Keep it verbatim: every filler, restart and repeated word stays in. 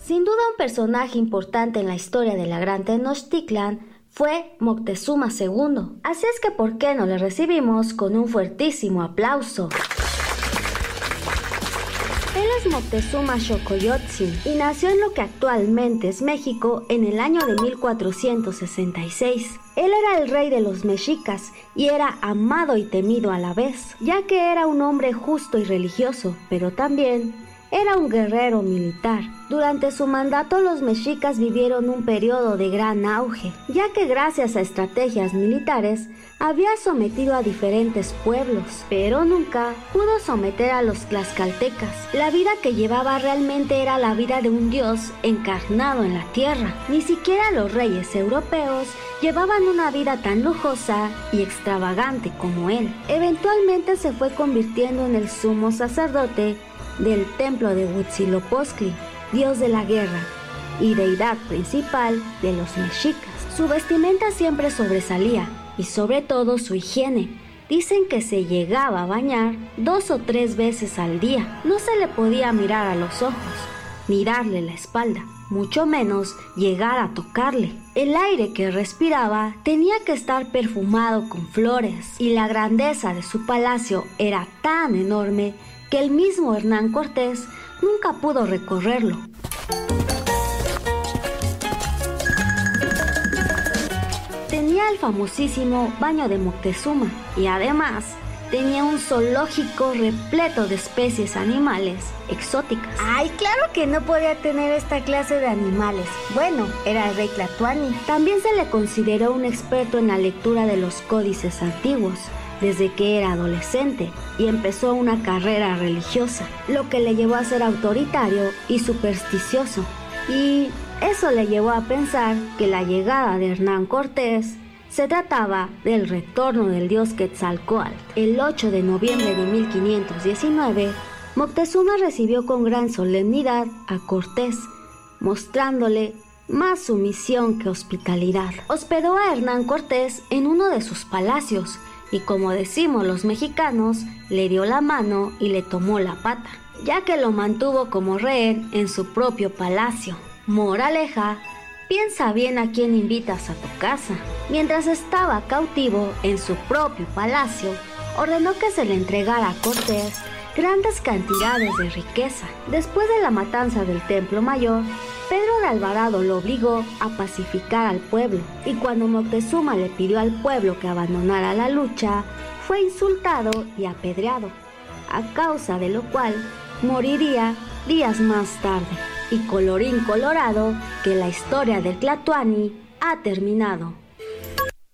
Sin duda un personaje importante en la historia de la Gran Tenochtitlan fue Moctezuma segundo. Así es que ¿por qué no le recibimos con un fuertísimo aplauso? Él es Moctezuma Xocoyotzin y nació en lo que actualmente es México en el año de mil cuatrocientos sesenta y seis. Él era el rey de los mexicas y era amado y temido a la vez, ya que era un hombre justo y religioso, pero también era un guerrero militar. Durante su mandato los mexicas vivieron un periodo de gran auge, ya que gracias a estrategias militares había sometido a diferentes pueblos, pero nunca pudo someter a los tlaxcaltecas. La vida que llevaba realmente era la vida de un dios encarnado en la tierra. Ni siquiera los reyes europeos llevaban una vida tan lujosa y extravagante como él. Eventualmente se fue convirtiendo en el sumo sacerdote del templo de Huitzilopochtli, dios de la guerra y deidad principal de los mexicas. Su vestimenta siempre sobresalía y sobre todo su higiene. Dicen que se llegaba a bañar dos o tres veces al día. No se le podía mirar a los ojos, ni darle la espalda, mucho menos llegar a tocarle. El aire que respiraba tenía que estar perfumado con flores y la grandeza de su palacio era tan enorme que el mismo Hernán Cortés nunca pudo recorrerlo. Tenía el famosísimo baño de Moctezuma y además tenía un zoológico repleto de especies animales exóticas. ¡Ay, claro que no podía tener esta clase de animales! Bueno, era el rey Tlatoani. También se le consideró un experto en la lectura de los códices antiguos desde que era adolescente y empezó una carrera religiosa, lo que le llevó a ser autoritario y supersticioso. Y eso le llevó a pensar que la llegada de Hernán Cortés se trataba del retorno del dios Quetzalcóatl. El ocho de noviembre de mil quinientos diecinueve, Moctezuma recibió con gran solemnidad a Cortés, mostrándole más sumisión que hospitalidad. Hospedó a Hernán Cortés en uno de sus palacios y, como decimos los mexicanos, le dio la mano y le tomó la pata, ya que lo mantuvo como rehén en su propio palacio. Moraleja: piensa bien a quién invitas a tu casa. Mientras estaba cautivo en su propio palacio, ordenó que se le entregara a Cortés grandes cantidades de riqueza. Después de la matanza del Templo Mayor, Pedro de Alvarado lo obligó a pacificar al pueblo, y cuando Moctezuma le pidió al pueblo que abandonara la lucha, fue insultado y apedreado, a causa de lo cual moriría días más tarde. Y colorín colorado, que la historia del Tlatoani ha terminado.